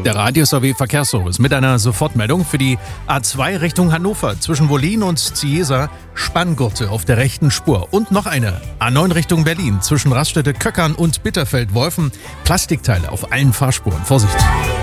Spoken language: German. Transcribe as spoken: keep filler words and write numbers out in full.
Der Radio S A W Verkehrsservice mit einer Sofortmeldung für die A zwei Richtung Hannover zwischen Wollin und Ziesa, Spanngurte auf der rechten Spur. Und noch eine A neun Richtung Berlin zwischen Raststätte Köckern und Bitterfeld-Wolfen, Plastikteile auf allen Fahrspuren. Vorsicht!